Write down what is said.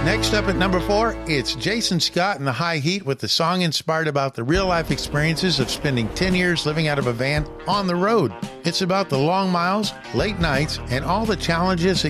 Next up at number 4, it's Jason Scott and the High Heat with the song inspired about the real-life experiences of spending 10 years living out of a van on the road. It's about the long miles, late nights, and all the challenges it